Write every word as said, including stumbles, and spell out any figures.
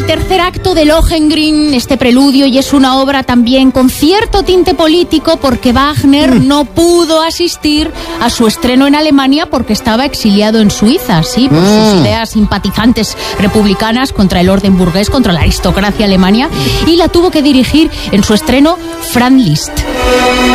tercer acto de Lohengrin, este preludio, y es una obra también con cierto tinte político porque Wagner mm. no pudo asistir a su estreno en Alemania porque estaba exiliado en Suiza, sí, por mm. sus ideas simpatizantes republicanas contra el orden burgués, contra la aristocracia alemana, y la tuvo que dirigir en su estreno Franz Liszt.